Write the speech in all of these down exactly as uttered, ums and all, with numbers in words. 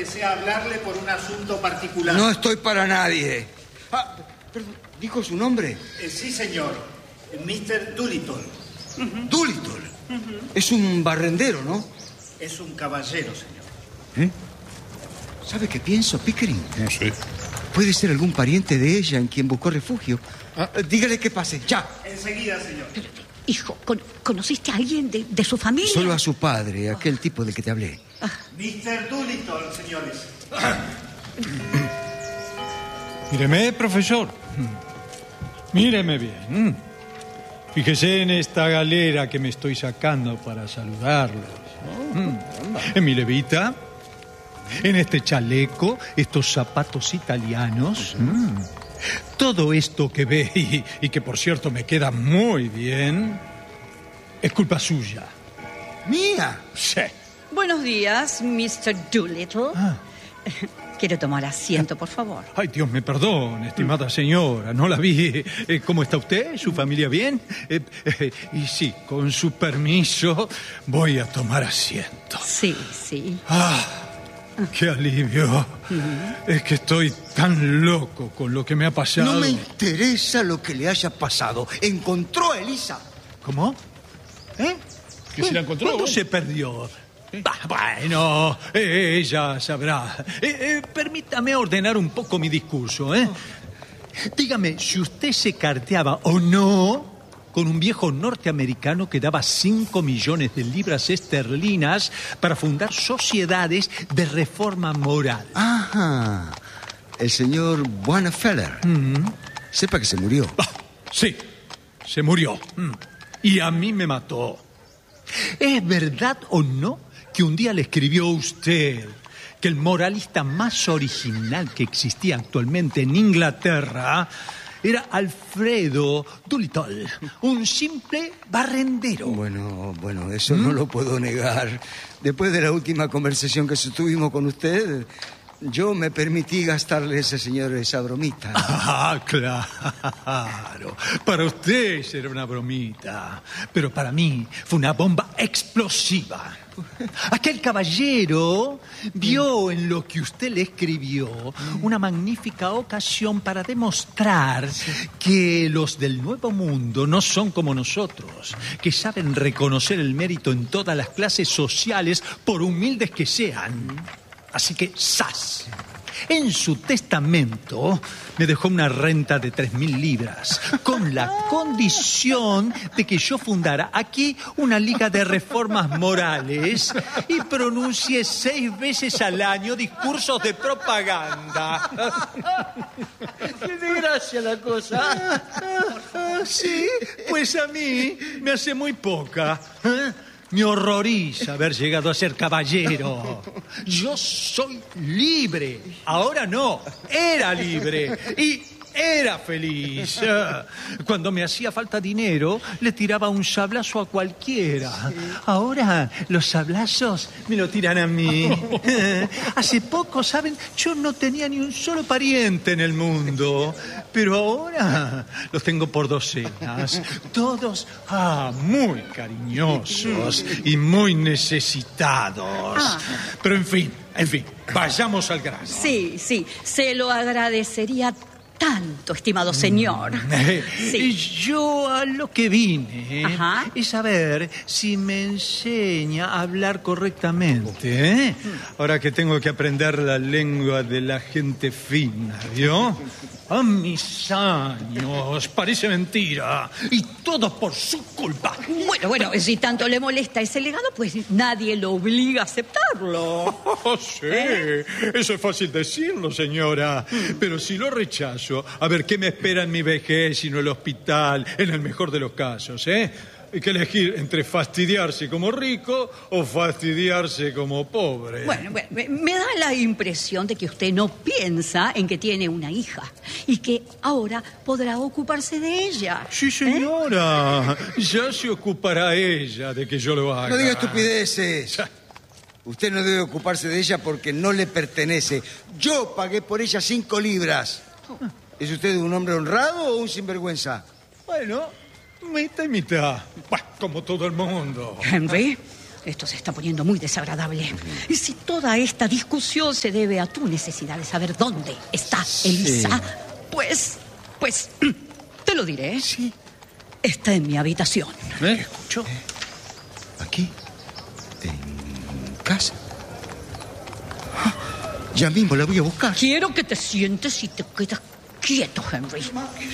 desea hablarle por un asunto particular. No estoy para nadie. Ah, perdón, ¿dijo su nombre? Eh, sí, señor. mister Doolittle. Uh-huh. Doolittle. Uh-huh. Es un barrendero, ¿no? Es un caballero, señor. ¿Eh? ¿Sabe qué pienso, Pickering? No sé. Puede ser algún pariente de ella en quien buscó refugio. Ah, dígale que pase, ya. Enseguida, señor. Pero, hijo, ¿con- ¿conociste a alguien de, de su familia? Solo a su padre, aquel tipo del que te hablé. Ah. mister Doolittle, señores. Míreme, profesor. Míreme bien. Fíjese en esta galera que me estoy sacando para saludarlos, ¿no? En mi levita, en este chaleco, estos zapatos italianos. Mm. Todo esto que ve y, y que, por cierto, me queda muy bien, es culpa suya. ¿Mía? Sí. Buenos días, mister Doolittle. Ah. Quiero tomar asiento, por favor. Ay, Dios me perdone, estimada señora, no la vi. Eh, ¿Cómo está usted? ¿Su familia bien? Eh, eh, y sí, con su permiso, voy a tomar asiento. Sí, sí. Ah, qué alivio. Uh-huh. Es que estoy tan loco con lo que me ha pasado. No me interesa lo que le haya pasado. Encontró a Elisa. ¿Cómo? ¿Eh? ¿Que se la encontró? ¿Cuándo se perdió? Bah, bueno, eh, ella sabrá. Eh, eh, permítame ordenar un poco mi discurso, ¿eh? Dígame, si usted se carteaba o no con un viejo norteamericano que daba cinco millones de libras esterlinas para fundar sociedades de reforma moral. Ajá. El señor Buenafeller. Mm-hmm. Sepa que se murió. Ah, sí, se murió. Mm. Y a mí me mató. ¿Es verdad o no que un día le escribió usted que el moralista más original que existía actualmente en Inglaterra era Alfredo Doolittle, un simple barrendero? Bueno, bueno, eso ¿Mm? no lo puedo negar. Después de la última conversación que tuvimos con usted, yo me permití gastarle a ese señor esa bromita. Ah, claro. Para usted será una bromita, pero para mí fue una bomba explosiva. Aquel caballero vio en lo que usted le escribió una magnífica ocasión para demostrar que los del Nuevo Mundo no son como nosotros, que saben reconocer el mérito en todas las clases sociales, por humildes que sean. Así que, ¡zas! En su testamento me dejó una renta de tres mil libras, con la condición de que yo fundara aquí una liga de reformas morales y pronuncie seis veces al año discursos de propaganda. ¡Qué desgracia la cosa! Sí, pues a mí me hace muy poca. ¿Eh? Me horroriza haber llegado a ser caballero. Yo soy libre. Ahora no. Era libre. Y era feliz. Cuando me hacía falta dinero, le tiraba un sablazo a cualquiera. Ahora los sablazos me lo tiran a mí. Hace poco, ¿saben? Yo no tenía ni un solo pariente en el mundo. Pero ahora los tengo por docenas. Todos, ah, muy cariñosos y muy necesitados. Ah. Pero en fin, en fin, vayamos al grano. Sí, sí, se lo agradecería tanto, estimado señor. Sí. Yo a lo que vine Ajá. es saber si me enseña a hablar correctamente, ¿eh? Ahora que tengo que aprender la lengua de la gente fina, ¿vio? A mis años, parece mentira. Y todo por su culpa. Bueno, bueno, si tanto le molesta ese legado, pues nadie lo obliga a aceptarlo. Oh, sí, ¿Eh? Eso es fácil decirlo, señora. Pero si lo rechazo, a ver, ¿qué me espera en mi vejez y no el hospital, en el mejor de los casos, eh? Hay que elegir entre fastidiarse como rico o fastidiarse como pobre. Bueno, bueno, me da la impresión de que usted no piensa en que tiene una hija y que ahora podrá ocuparse de ella. Sí, señora. ¿Eh? Ya se ocupará ella de que yo lo haga. No diga estupideces. Usted no debe ocuparse de ella porque no le pertenece. Yo pagué por ella cinco libras. ¿Es usted un hombre honrado o un sinvergüenza? Bueno, mitad y mitad. Bah, como todo el mundo. Henry, Esto se está poniendo muy desagradable. Y si toda esta discusión se debe a tu necesidad de saber dónde está Elisa, Sí. pues, pues, te lo diré. Sí. Está en mi habitación. ¿Eh? ¿Escuchó? ¿Aquí? ¿En casa? Ah, ya mismo la voy a buscar. Quiero que te sientes y te quedas quieto, Henry.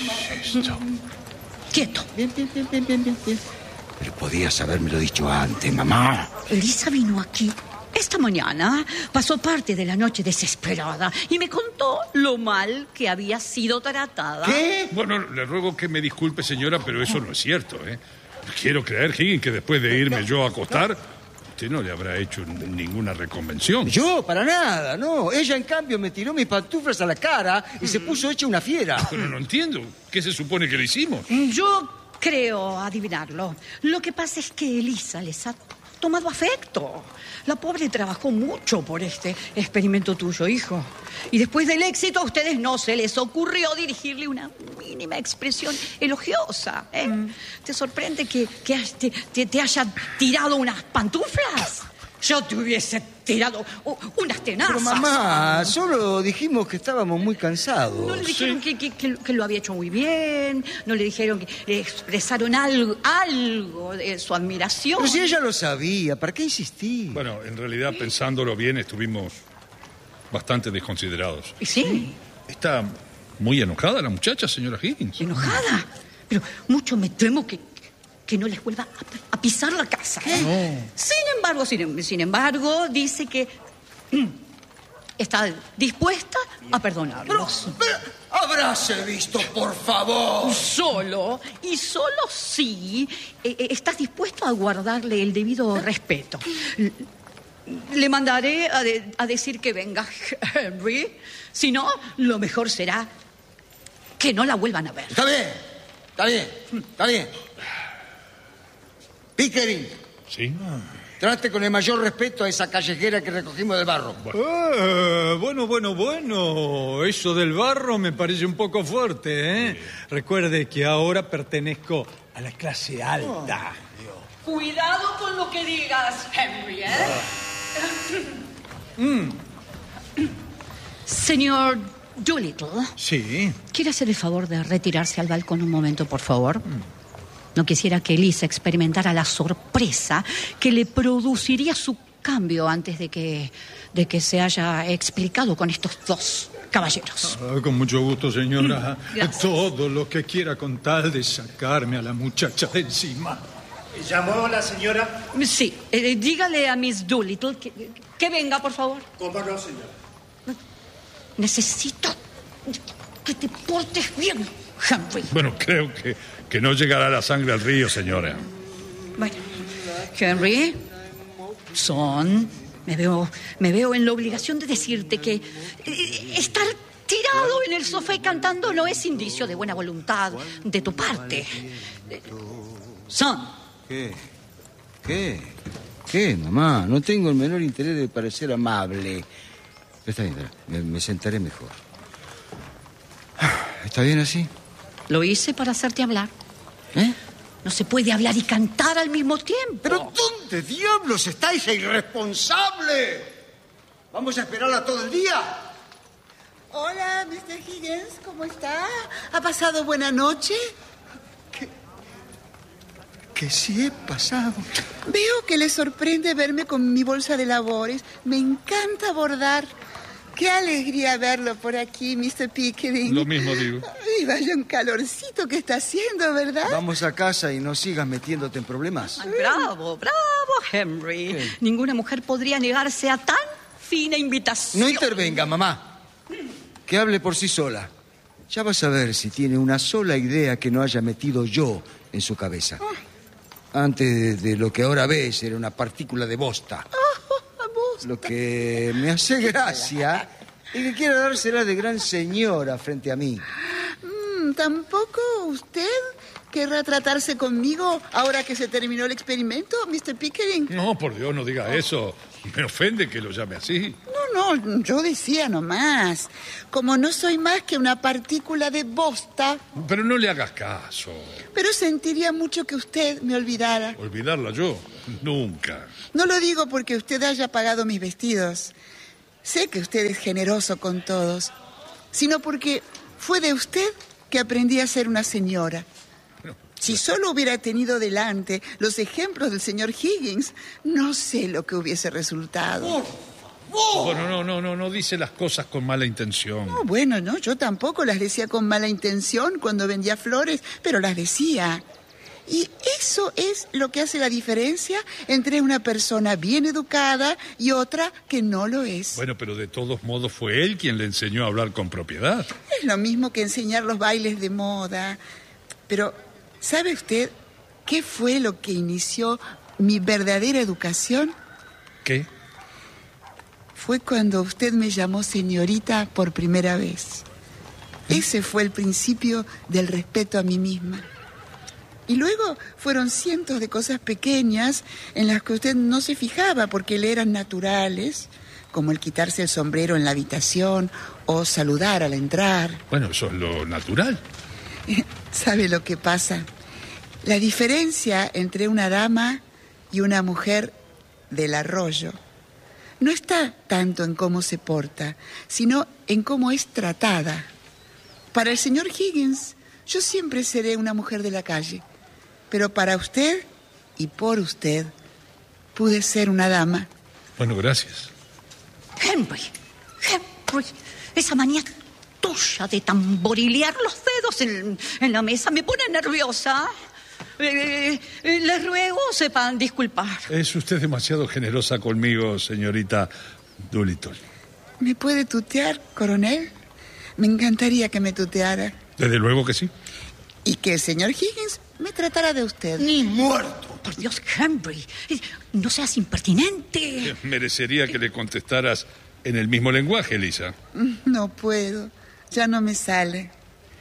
Quieto. Bien, bien, bien, bien, bien, bien, bien. Pero podías habérmelo dicho antes, mamá. Elisa vino aquí esta mañana, pasó parte de la noche desesperada y me contó lo mal que había sido tratada. ¿Qué? Bueno, le ruego que me disculpe, señora, pero eso no es cierto, ¿eh? Quiero creer, Higgins, que después de irme yo a acostar, usted no le habrá hecho ninguna reconvención. Yo, para nada, no. Ella, en cambio, me tiró mis pantuflas a la cara y se puso hecha una fiera. Pero no entiendo. ¿Qué se supone que le hicimos? Yo creo adivinarlo. Lo que pasa es que Elisa les ha tomado afecto. La pobre trabajó mucho por este experimento tuyo, hijo. Y después del éxito a ustedes no se les ocurrió dirigirle una mínima expresión elogiosa. ¿eh? Mm. ¿Te sorprende que, que te, te, te haya tirado unas pantuflas? Yo te hubiese tirado unas tenazas. Pero mamá, solo dijimos que estábamos muy cansados. No le dijeron sí. que, que, que lo había hecho muy bien, no le dijeron que expresaron algo, algo de su admiración. Pero si ella lo sabía, ¿para qué insistir? Bueno, en realidad, pensándolo bien, estuvimos bastante desconsiderados. ¿Y sí? Está muy enojada la muchacha, señora Higgins. ¿Enojada? Pero mucho me temo que... que no les vuelva a, a pisar la casa. ¿eh? No. Sin embargo, sin, sin embargo, dice que mm, está dispuesta a perdonarlos. Pero, pero, habráse visto, por favor. Solo, y solo si eh, eh, estás dispuesto a guardarle el debido respeto. L- Le mandaré a, de, a decir que venga Henry. Si no, lo mejor será que no la vuelvan a ver. Está bien, está bien, está bien. Pickering, ¿Sí? trate con el mayor respeto a esa callejera que recogimos del barro. Ah, bueno, bueno, bueno. Eso del barro me parece un poco fuerte, ¿eh? Sí. Recuerde que ahora pertenezco a la clase alta. Oh. Cuidado con lo que digas, Henry, ¿eh? Mm. Señor Doolittle. Sí. ¿Quiere hacer el favor de retirarse al balcón un momento, por favor? Mm. No quisiera que Elisa experimentara la sorpresa que le produciría su cambio antes de que, de que se haya explicado con estos dos caballeros. Ah, con mucho gusto, señora. Gracias. Todo lo que quiera con tal de sacarme a la muchacha de encima. ¿Llamó la señora? Sí, eh, dígale a Miss Doolittle que, que venga, por favor. ¿Cómo no, señora? Necesito que te portes bien, Henry. Bueno, creo que, que no llegará la sangre al río, señora. Bueno, Henry, son, me veo, me veo en la obligación de decirte que eh, estar tirado en el sofá y cantando no es indicio de buena voluntad de tu parte. Son. ¿Qué? ¿Qué? ¿Qué, mamá? No tengo el menor interés de parecer amable. Está bien, me, me sentaré mejor. ¿Está bien así? Lo hice para hacerte hablar. ¿Eh? No se puede hablar y cantar al mismo tiempo. ¿Pero dónde diablos está esa irresponsable? ¿Vamos a esperarla todo el día? Hola, mister Higgins, ¿cómo está? ¿Ha pasado buena noche? ¿Qué? Que sí he pasado. Veo que le sorprende verme con mi bolsa de labores. Me encanta bordar. Qué alegría verlo por aquí, mister Pickering. Lo mismo digo. Ay, vaya un calorcito que está haciendo, ¿verdad? Vamos a casa y no sigas metiéndote en problemas. Ay, bravo, bravo, Henry. ¿Qué? Ninguna mujer podría negarse a tan fina invitación. No intervenga, mamá. Que hable por sí sola. Ya vas a ver si tiene una sola idea que no haya metido yo en su cabeza. Antes de, de lo que ahora ves, era una partícula de bosta. Lo que me hace gracia es que quiera dársela de gran señora frente a mí. Mm, ¿Tampoco usted querrá tratarse conmigo ahora que se terminó el experimento, mister Pickering? No, por Dios, no diga eso. Me ofende que lo llame así. No, no, yo decía nomás. Como no soy más que una partícula de bosta, Pero no le hagas caso. pero sentiría mucho que usted me olvidara. Olvidarla yo. Nunca. No lo digo porque usted haya pagado mis vestidos. Sé que usted es generoso con todos, sino porque fue de usted que aprendí a ser una señora. Si solo hubiera tenido delante los ejemplos del señor Higgins, no sé lo que hubiese resultado. Bueno, no, no, no, no dice las cosas con mala intención. No, bueno, no, yo tampoco las decía con mala intención cuando vendía flores, pero las decía. Y eso es lo que hace la diferencia entre una persona bien educada y otra que no lo es. Bueno, pero de todos modos fue él quien le enseñó a hablar con propiedad. Es lo mismo que enseñar los bailes de moda. Pero, ¿sabe usted qué fue lo que inició mi verdadera educación? ¿Qué? Fue cuando usted me llamó señorita por primera vez. Ese fue el principio del respeto a mí misma. Y luego fueron cientos de cosas pequeñas en las que usted no se fijaba porque le eran naturales, como el quitarse el sombrero en la habitación o saludar al entrar. Bueno, eso es lo natural. ¿Sabe lo que pasa? La diferencia entre una dama y una mujer del arroyo no está tanto en cómo se porta, sino en cómo es tratada. Para el señor Higgins, yo siempre seré una mujer de la calle. Pero para usted y por usted, pude ser una dama. Bueno, gracias. Henry, Henry, esa manía tuya de tamborilear los dedos en, en la mesa me pone nerviosa. Eh, eh, les ruego sepan disculpar. Es usted demasiado generosa conmigo, señorita Doolittle. ¿Me puede tutear, coronel? Me encantaría que me tuteara. Desde luego que sí. Y que el señor Higgins me tratara de usted. ¡Ni muerto! Por Dios, Henry, no seas impertinente. Merecería que le contestaras en el mismo lenguaje, Elisa. No puedo, ya no me sale.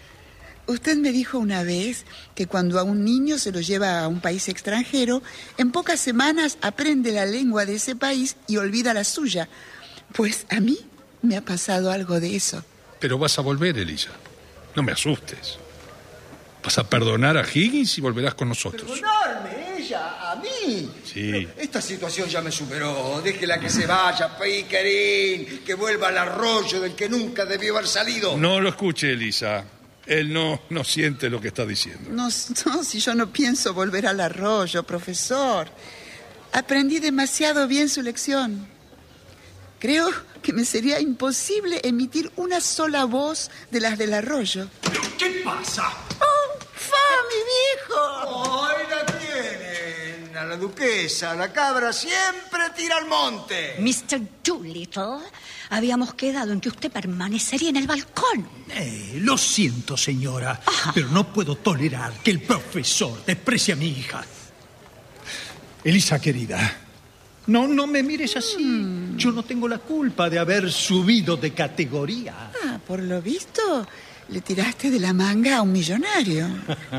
Usted me dijo una vez que cuando a un niño se lo lleva a un país extranjero, en pocas semanas aprende la lengua de ese país y olvida la suya. Pues a mí me ha pasado algo de eso. Pero vas a volver, Elisa. No me asustes. Vas a perdonar a Higgins y volverás con nosotros. ¿Perdonarme ella? ¿A mí? Sí. Esta situación ya me superó. Déjela que se vaya, Pickering. Que vuelva al arroyo del que nunca debió haber salido. No lo escuche, Elisa. Él no, no siente lo que está diciendo. No, no, si yo no pienso volver al arroyo, profesor. Aprendí demasiado bien su lección. Creo que me sería imposible emitir una sola voz de las del arroyo. ¿Qué pasa? ¡Oh, fa, mi viejo! ¡Ahí la tienen! A la duquesa, la cabra siempre tira al monte. mister Doolittle, habíamos quedado en que usted permanecería en el balcón. Eh, lo siento, señora, Ajá. pero no puedo tolerar que el profesor desprecie a mi hija. Elisa, querida, no, no me mires así. Mm. Yo no tengo la culpa de haber subido de categoría. Ah, por lo visto, le tiraste de la manga a un millonario.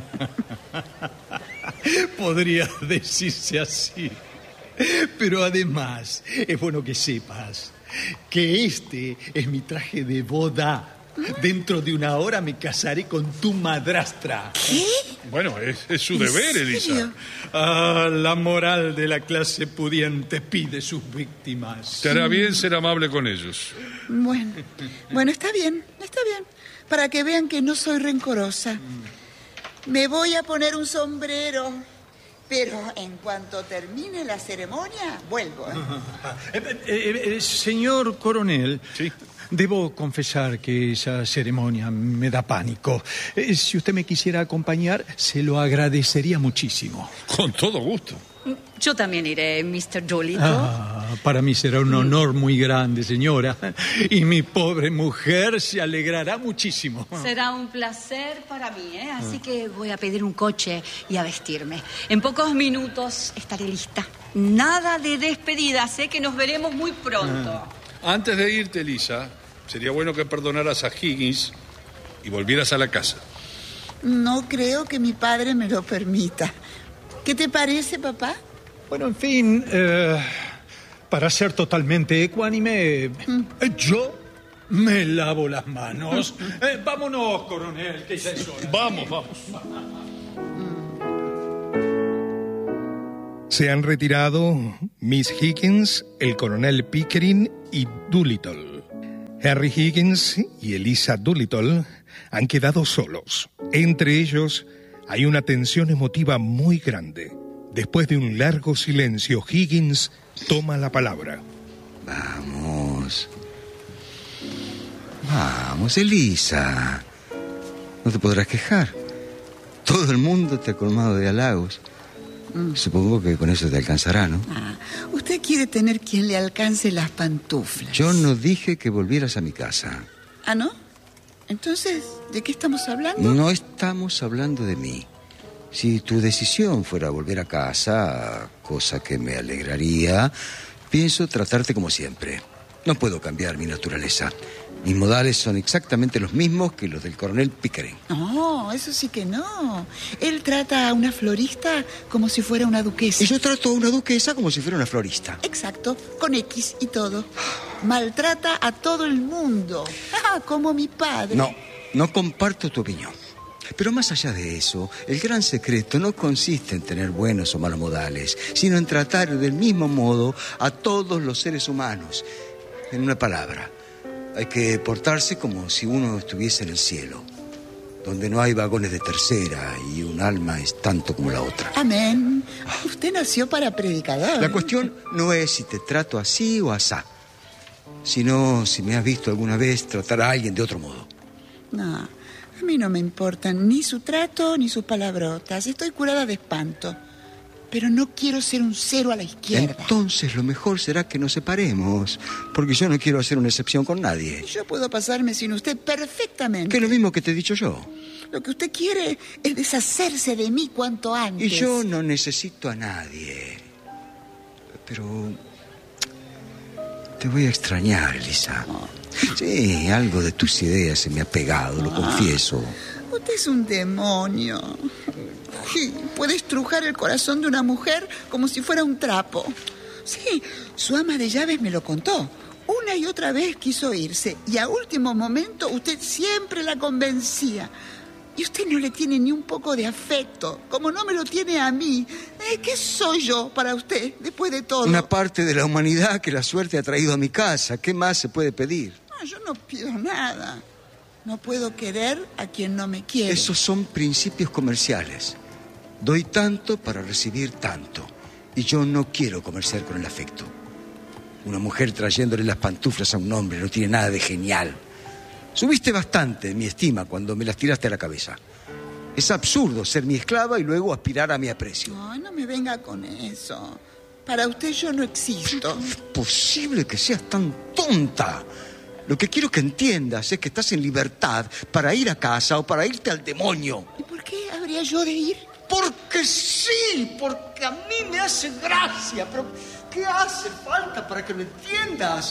Podría decirse así. Pero además, es bueno que sepas que este es mi traje de boda. Dentro de una hora me casaré con tu madrastra. ¿Qué? Bueno, es, es su deber, Elisa. Ah, la moral de la clase pudiente pide sus víctimas. Te hará bien ser amable con ellos. Bueno, bueno, está bien, está bien. Para que vean que no soy rencorosa. Me voy a poner un sombrero, pero en cuanto termine la ceremonia, vuelvo. ¿eh? Eh, eh, eh, señor coronel, sí. Debo confesar que esa ceremonia me da pánico. Eh, si usted me quisiera acompañar, se lo agradecería muchísimo. Con todo gusto. Yo también iré, mister Doolittle. Ah, para mí será un honor muy grande, señora. Y mi pobre mujer se alegrará muchísimo. Será un placer para mí, ¿eh? Así que voy a pedir un coche y a vestirme. En pocos minutos estaré lista. Nada de despedida, sé que nos veremos muy pronto. Ah. Antes de irte, Elisa, sería bueno que perdonaras a Higgins y volvieras a la casa. No creo que mi padre me lo permita. ¿Qué te parece, papá? Bueno, en fin, eh, para ser totalmente ecuánime, mm. eh, yo me lavo las manos. Eh, vámonos, coronel, que ya es hora. Vamos, vamos. Se han retirado Miss Higgins, el coronel Pickering y Doolittle. Harry Higgins y Eliza Doolittle han quedado solos. Entre ellos hay una tensión emotiva muy grande. Después de un largo silencio, Higgins toma la palabra. Vamos. Vamos, Eliza. No te podrás quejar. Todo el mundo te ha colmado de halagos. Mm. Supongo que con eso te alcanzará, ¿no? Ah, usted quiere tener quien le alcance las pantuflas. Yo no dije que volvieras a mi casa. ¿Ah, no? Entonces, ¿de qué estamos hablando? No estamos hablando de mí. Si tu decisión fuera volver a casa, cosa que me alegraría, pienso tratarte como siempre. No puedo cambiar mi naturaleza. Mis modales son exactamente los mismos que los del coronel Pickering. No, eso sí que no. Él trata a una florista como si fuera una duquesa. Y yo trato a una duquesa como si fuera una florista. Exacto, con X y todo. Maltrata a todo el mundo. Ah, como mi padre. No, no comparto tu opinión. Pero más allá de eso, el gran secreto no consiste en tener buenos o malos modales, sino en tratar del mismo modo a todos los seres humanos. En una palabra, hay que portarse como si uno estuviese en el cielo, donde no hay vagones de tercera y un alma es tanto como la otra. Amén. Usted nació para predicador. La cuestión no es si te trato así o asá, sino si me has visto alguna vez tratar a alguien de otro modo. No, a mí no me importan ni su trato ni sus palabrotas. Estoy curada de espanto. Pero no quiero ser un cero a la izquierda. Entonces lo mejor será que nos separemos, porque yo no quiero hacer una excepción con nadie. Yo puedo pasarme sin usted perfectamente. Que es lo mismo que te he dicho yo. Lo que usted quiere es deshacerse de mí cuanto antes. Y yo no necesito a nadie. Pero te voy a extrañar, Elisa. Oh. Sí, algo de tus ideas se me ha pegado, lo ah, confieso. Usted es un demonio. Sí, puede estrujar el corazón de una mujer como si fuera un trapo. Sí, su ama de llaves me lo contó. Una y otra vez quiso irse y a último momento usted siempre la convencía. Y usted no le tiene ni un poco de afecto, como no me lo tiene a mí. ¿Eh? ¿Qué soy yo para usted, después de todo? Una parte de la humanidad que la suerte ha traído a mi casa. ¿Qué más se puede pedir? No, yo no pido nada. No puedo querer a quien no me quiere. Esos son principios comerciales. Doy tanto para recibir tanto. Y yo no quiero comerciar con el afecto. Una mujer trayéndole las pantuflas a un hombre no tiene nada de genial. Subiste bastante mi estima cuando me las tiraste a la cabeza. Es absurdo ser mi esclava y luego aspirar a mi aprecio. No, no me venga con eso. Para usted yo no existo. ¿Cómo es posible que seas tan tonta? Lo que quiero que entiendas es que estás en libertad para ir a casa o para irte al demonio. ¿Y por qué habría yo de ir? Porque sí, porque a mí me hace gracia. Pero ¿qué hace falta para que lo entiendas?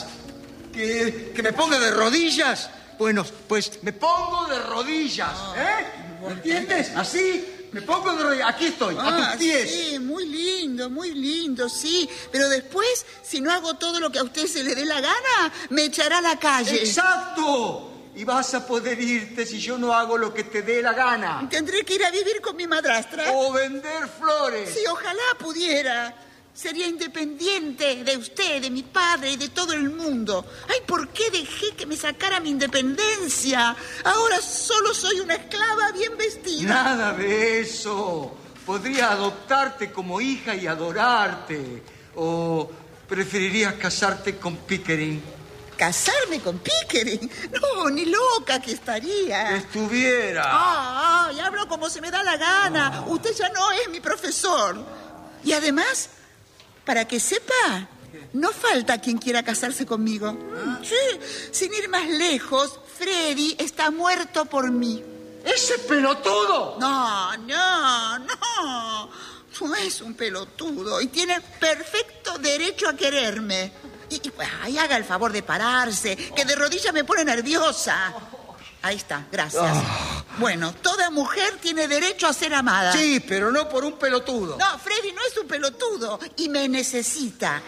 ¿Que, que me ponga de rodillas? Bueno, pues me pongo de rodillas, ¿eh? ¿Me entiendes? Así, me pongo de rodillas. Aquí estoy, ah, a tus pies. Sí, muy lindo, muy lindo, sí. Pero después, si no hago todo lo que a usted se le dé la gana, me echará a la calle. ¡Exacto! Y vas a poder irte si yo no hago lo que te dé la gana. Tendré que ir a vivir con mi madrastra. O vender flores. Sí, ojalá pudiera. Sería independiente de usted, de mi padre y de todo el mundo. Ay, ¿por qué dejé que me sacara mi independencia? Ahora solo soy una esclava bien vestida. Nada de eso. Podría adoptarte como hija y adorarte. ¿O preferirías casarte con Pickering? ¿Casarme con Pickering? No, ni loca que estaría. Estuviera. Ah, y hablo como se me da la gana. Oh. Usted ya no es mi profesor. Y además, para que sepa, no falta quien quiera casarse conmigo. ¿Ah? Sí, sin ir más lejos, Freddy está muerto por mí. ¡Ese pelotudo! No, no, no. No es un pelotudo y tiene perfecto derecho a quererme. Y, y ay, haga el favor de pararse, que de rodillas me pone nerviosa. Ahí está, gracias. Oh. Bueno, toda mujer tiene derecho a ser amada. Sí, pero no por un pelotudo. No, Freddy no es un pelotudo y me necesita.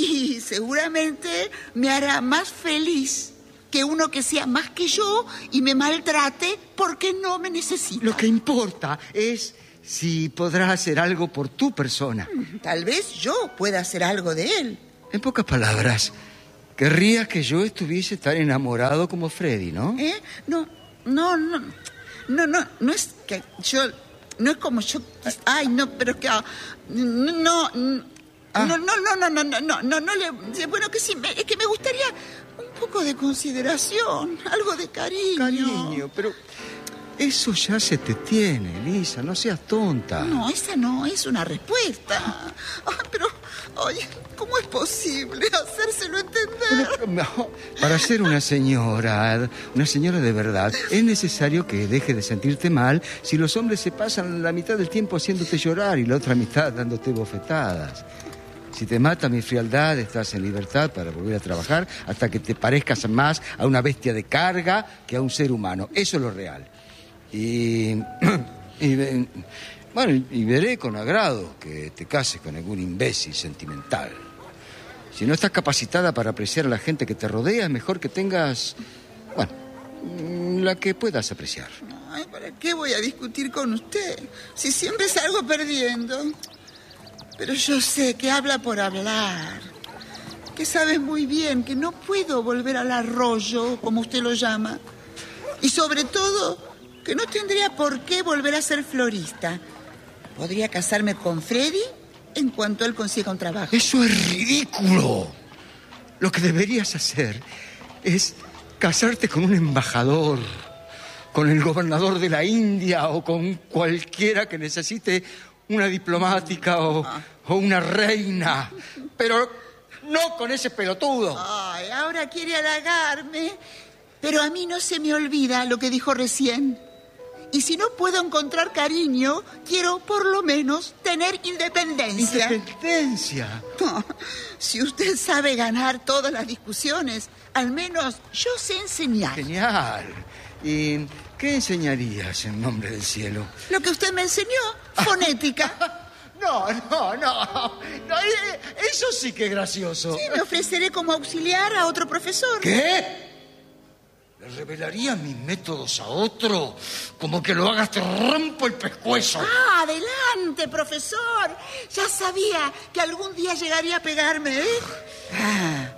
Y seguramente me hará más feliz que uno que sea más que yo y me maltrate porque no me necesita. Lo que importa es si podrá hacer algo por tu persona. Tal vez yo pueda hacer algo de él. En pocas palabras, querrías que yo estuviese tan enamorado como Freddy, ¿no? ¿Eh? No, no, no, no, no, no es que yo, no es como yo, ay, no, pero que, ah, no, no, Ah. no, no, no, no, no, no, no, no, no le, bueno, que sí, me- es que me gustaría un poco de consideración, algo de cariño. Cariño, pero eso ya se te tiene, Elisa, no seas tonta. No, esa no es una respuesta. Ah, pero, oye, ¿cómo es posible hacérselo entender? No, para ser una señora, una señora de verdad, es necesario que deje de sentirte mal si los hombres se pasan la mitad del tiempo haciéndote llorar y la otra mitad dándote bofetadas. Si te mata mi frialdad, estás en libertad para volver a trabajar hasta que te parezcas más a una bestia de carga que a un ser humano. Eso es lo real. Y, y ve- bueno, y veré con agrado que te cases con algún imbécil sentimental. Si no estás capacitada para apreciar a la gente que te rodea, es mejor que tengas, bueno, la que puedas apreciar. Ay, ¿para qué voy a discutir con usted? Si siempre salgo perdiendo. Pero yo sé que habla por hablar. Que sabe muy bien que no puedo volver al arroyo, como usted lo llama. Y sobre todo, que no tendría por qué volver a ser florista. Podría casarme con Freddy en cuanto él consiga un trabajo. Eso es ridículo. Lo que deberías hacer es casarte con un embajador, con el gobernador de la India o con cualquiera que necesite una diplomática o, o una reina. Pero no con ese pelotudo. Ay, ahora quiere halagarme. Pero a mí no se me olvida lo que dijo recién. Y si no puedo encontrar cariño, quiero por lo menos tener independencia. Independencia. No, si usted sabe ganar todas las discusiones, al menos yo sé enseñar. Genial. ¿Y qué enseñarías en nombre del cielo? Lo que usted me enseñó, fonética. No, no, no. No, eh, eso sí que es gracioso. Sí, me ofreceré como auxiliar a otro profesor. ¿Qué? ¿Le revelaría mis métodos a otro? Como que lo hagas, te rompo el pescuezo. Ah, adelante, profesor. Ya sabía que algún día llegaría a pegarme, ¿eh? Ah,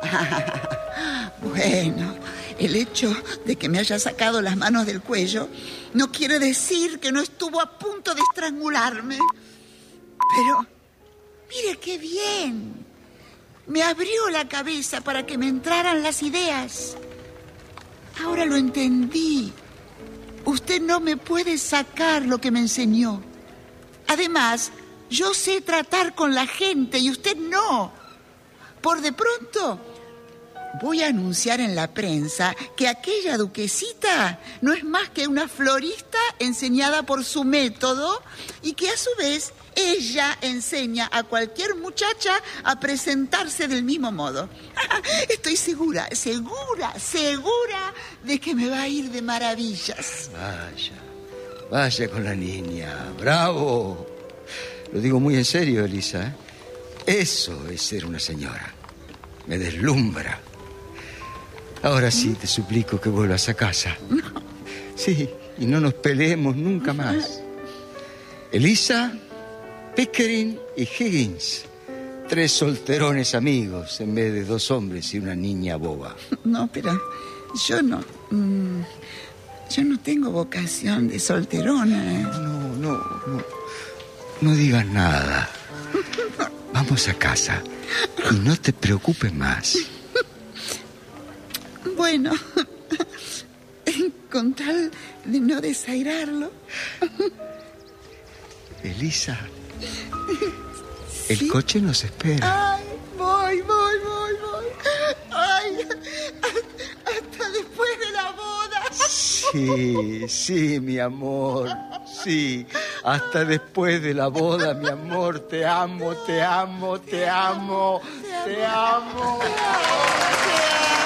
ah, bueno, el hecho de que me haya sacado las manos del cuello no quiere decir que no estuvo a punto de estrangularme. Pero, mire qué bien. Me abrió la cabeza para que me entraran las ideas. Ahora lo entendí. Usted no me puede sacar lo que me enseñó. Además, yo sé tratar con la gente y usted no. Por de pronto, voy a anunciar en la prensa que aquella duquesita no es más que una florista enseñada por su método y que a su vez ella enseña a cualquier muchacha a presentarse del mismo modo. Estoy segura, segura, segura de que me va a ir de maravillas. Vaya, vaya con la niña. ¡Bravo! Lo digo muy en serio, Elisa. ¿eh? Eso es ser una señora. Me deslumbra. Ahora sí te suplico que vuelvas a casa. Sí, y no nos peleemos nunca más. Elisa, Pickering y Higgins. Tres solterones amigos en vez de dos hombres y una niña boba. No, pero yo no... mm, yo no tengo vocación de solterona. ¿eh? No, no, no. No digas nada. Vamos a casa y no te preocupes más. Bueno, con tal de no desairarlo. Elisa, el ¿Sí? coche nos espera. Ay, voy, voy, voy, voy. Ay, hasta después de la boda. Sí, sí, mi amor. Sí, hasta después de la boda, mi amor. Te amo, te amo, te amo, te amo. Te amo.